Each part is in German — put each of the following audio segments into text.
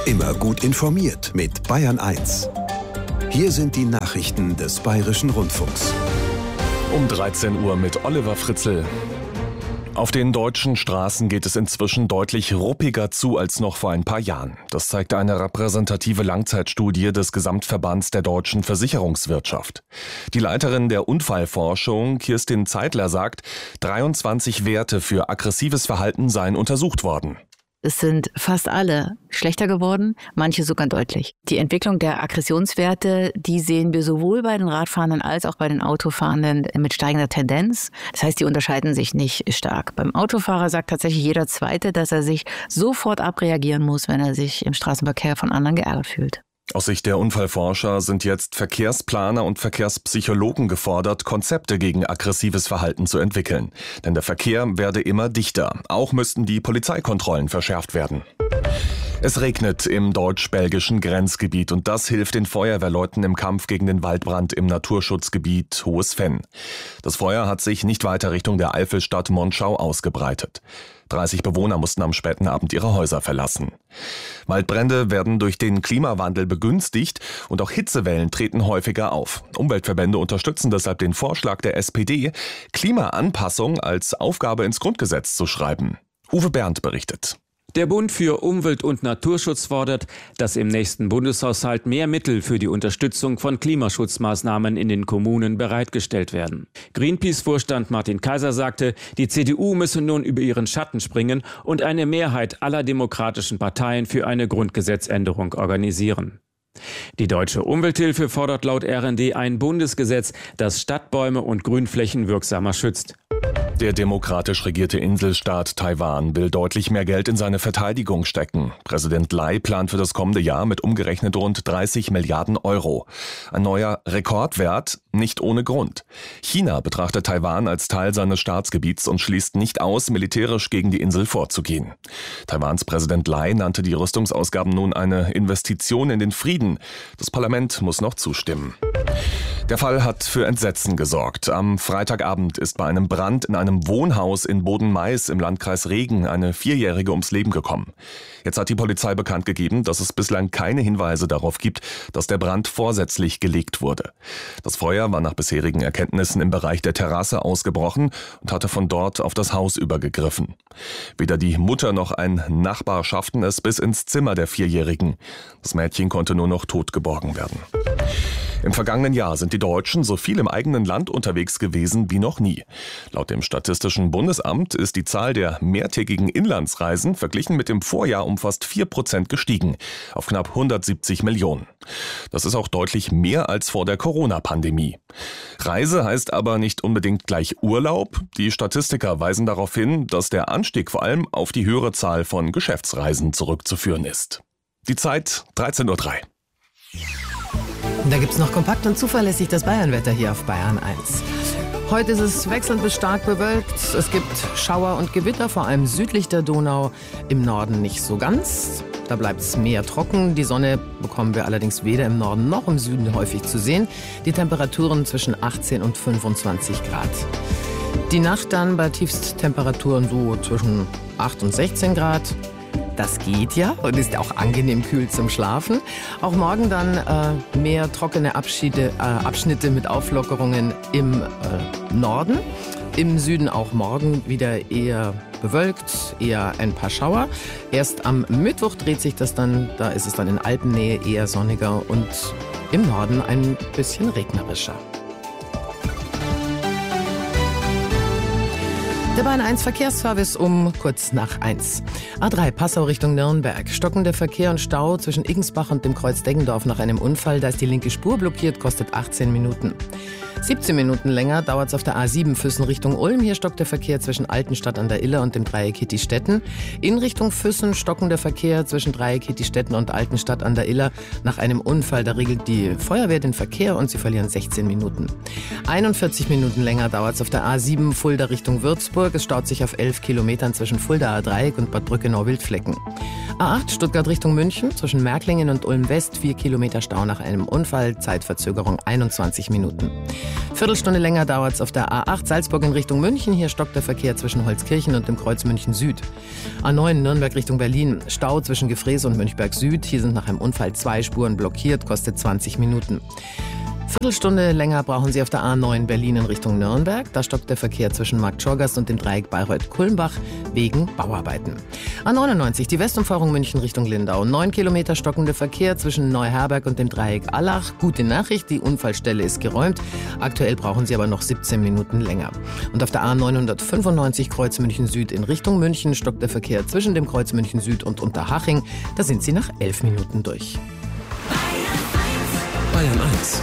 Immer gut informiert mit Bayern 1. Hier sind die Nachrichten des Bayerischen Rundfunks. Um 13 Uhr mit Oliver Fritzl. Auf den deutschen Straßen geht es inzwischen deutlich ruppiger zu als noch vor ein paar Jahren. Das zeigt eine repräsentative Langzeitstudie des Gesamtverbands der deutschen Versicherungswirtschaft. Die Leiterin der Unfallforschung, Kirstin Zeitler, sagt, 23 Werte für aggressives Verhalten seien untersucht worden. Es sind fast alle schlechter geworden, manche sogar deutlich. Die Entwicklung der Aggressionswerte, die sehen wir sowohl bei den Radfahrenden als auch bei den Autofahrenden mit steigender Tendenz. Das heißt, die unterscheiden sich nicht stark. Beim Autofahrer sagt tatsächlich jeder Zweite, dass er sich sofort abreagieren muss, wenn er sich im Straßenverkehr von anderen geärgert fühlt. Aus Sicht der Unfallforscher sind jetzt Verkehrsplaner und Verkehrspsychologen gefordert, Konzepte gegen aggressives Verhalten zu entwickeln. Denn der Verkehr werde immer dichter. Auch müssten die Polizeikontrollen verschärft werden. Es regnet im deutsch-belgischen Grenzgebiet und das hilft den Feuerwehrleuten im Kampf gegen den Waldbrand im Naturschutzgebiet Hohes Venn. Das Feuer hat sich nicht weiter Richtung der Eifelstadt Monschau ausgebreitet. 30 Bewohner mussten am späten Abend ihre Häuser verlassen. Waldbrände werden durch den Klimawandel begünstigt und auch Hitzewellen treten häufiger auf. Umweltverbände unterstützen deshalb den Vorschlag der SPD, Klimaanpassung als Aufgabe ins Grundgesetz zu schreiben. Uwe Berndt berichtet. Der Bund für Umwelt und Naturschutz fordert, dass im nächsten Bundeshaushalt mehr Mittel für die Unterstützung von Klimaschutzmaßnahmen in den Kommunen bereitgestellt werden. Greenpeace-Vorstand Martin Kaiser sagte, die CDU müsse nun über ihren Schatten springen und eine Mehrheit aller demokratischen Parteien für eine Grundgesetzänderung organisieren. Die Deutsche Umwelthilfe fordert laut RND ein Bundesgesetz, das Stadtbäume und Grünflächen wirksamer schützt. Der demokratisch regierte Inselstaat Taiwan will deutlich mehr Geld in seine Verteidigung stecken. Präsident Lai plant für das kommende Jahr mit umgerechnet rund 30 Milliarden Euro. Ein neuer Rekordwert, nicht ohne Grund. China betrachtet Taiwan als Teil seines Staatsgebiets und schließt nicht aus, militärisch gegen die Insel vorzugehen. Taiwans Präsident Lai nannte die Rüstungsausgaben nun eine Investition in den Frieden. Das Parlament muss noch zustimmen. Der Fall hat für Entsetzen gesorgt. Am Freitagabend ist bei einem Brand in einem Wohnhaus in Boden-Mais im Landkreis Regen eine 4-Jährige ums Leben gekommen. Jetzt hat die Polizei bekannt gegeben, dass es bislang keine Hinweise darauf gibt, dass der Brand vorsätzlich gelegt wurde. Das Feuer war nach bisherigen Erkenntnissen im Bereich der Terrasse ausgebrochen und hatte von dort auf das Haus übergegriffen. Weder die Mutter noch ein Nachbar schafften es bis ins Zimmer der 4-Jährigen. Das Mädchen konnte nur noch tot geborgen werden. Im vergangenen Jahr sind die Deutschen so viel im eigenen Land unterwegs gewesen wie noch nie. Laut dem Statistischen Bundesamt ist die Zahl der mehrtägigen Inlandsreisen verglichen mit dem Vorjahr um fast 4% gestiegen, auf knapp 170 Millionen. Das ist auch deutlich mehr als vor der Corona-Pandemie. Reise heißt aber nicht unbedingt gleich Urlaub. Die Statistiker weisen darauf hin, dass der Anstieg vor allem auf die höhere Zahl von Geschäftsreisen zurückzuführen ist. Die Zeit 13:03 Uhr. Da gibt's noch kompakt und zuverlässig das Bayernwetter hier auf Bayern 1. Heute ist es wechselnd bis stark bewölkt. Es gibt Schauer und Gewitter, vor allem südlich der Donau, im Norden nicht so ganz. Da bleibt es mehr trocken. Die Sonne bekommen wir allerdings weder im Norden noch im Süden häufig zu sehen. Die Temperaturen zwischen 18 und 25 Grad. Die Nacht dann bei Tiefsttemperaturen so zwischen 8 und 16 Grad. Das geht ja und ist auch angenehm kühl zum Schlafen. Auch morgen dann mehr trockene Abschnitte mit Auflockerungen im Norden. Im Süden auch morgen wieder eher bewölkt, eher ein paar Schauer. Erst am Mittwoch dreht sich das dann, da ist es dann in Alpennähe eher sonniger und im Norden ein bisschen regnerischer. Der Bayern 1 Verkehrsservice um kurz nach 1. A3 Passau Richtung Nürnberg. Stockender Verkehr und Stau zwischen Igensbach und dem Kreuz Deggendorf nach einem Unfall. Da ist die linke Spur blockiert, kostet 18 Minuten. 17 Minuten länger dauert es auf der A7 Füssen Richtung Ulm. Hier stockt der Verkehr zwischen Altenstadt an der Iller und dem Dreieck Hittistetten. In Richtung Füssen stockender Verkehr zwischen Dreieck Hittistetten und Altenstadt an der Iller. Nach einem Unfall, da regelt die Feuerwehr den Verkehr und sie verlieren 16 Minuten. 41 Minuten länger dauert es auf der A7 Fulda Richtung Würzburg. Salzburg. Es staut sich auf 11 Kilometern zwischen Fuldaer Dreieck und Bad Brückenau-Wildflecken. A8 Stuttgart Richtung München, zwischen Märklingen und Ulm West 4 Kilometer Stau nach einem Unfall, Zeitverzögerung 21 Minuten. Viertelstunde länger dauert es auf der A8 Salzburg in Richtung München. Hier stockt der Verkehr zwischen Holzkirchen und dem Kreuz München Süd. A9 Nürnberg Richtung Berlin, Stau zwischen Gefrees und Mönchberg Süd. Hier sind nach einem Unfall 2 Spuren blockiert, kostet 20 Minuten. Viertelstunde länger brauchen Sie auf der A9 Berlin in Richtung Nürnberg. Da stockt der Verkehr zwischen Marktschorgast und dem Dreieck Bayreuth-Kulmbach wegen Bauarbeiten. A99 die Westumfahrung München Richtung Lindau. 9 Kilometer stockender Verkehr zwischen Neuherberg und dem Dreieck Allach. Gute Nachricht, die Unfallstelle ist geräumt. Aktuell brauchen Sie aber noch 17 Minuten länger. Und auf der A995 Kreuz München Süd in Richtung München stockt der Verkehr zwischen dem Kreuz München Süd und Unterhaching. Da sind Sie nach 11 Minuten durch. Bayern 1.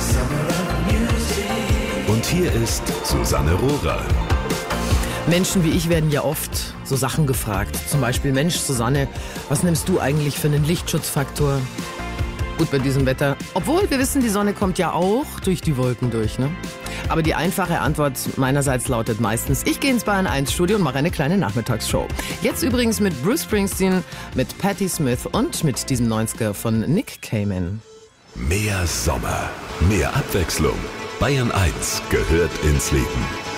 Und hier ist Susanne Rohrer. Menschen wie ich werden ja oft so Sachen gefragt. Zum Beispiel, Mensch, Susanne, was nimmst du eigentlich für einen Lichtschutzfaktor? Gut, bei diesem Wetter. Obwohl, wir wissen, die Sonne kommt ja auch durch die Wolken durch, ne? Aber die einfache Antwort meinerseits lautet meistens, ich gehe ins Bayern 1 Studio und mache eine kleine Nachmittagsshow. Jetzt übrigens mit Bruce Springsteen, mit Patti Smith und mit diesem 90er von Nick Cayman. Mehr Sommer, mehr Abwechslung. Bayern 1 gehört ins Leben.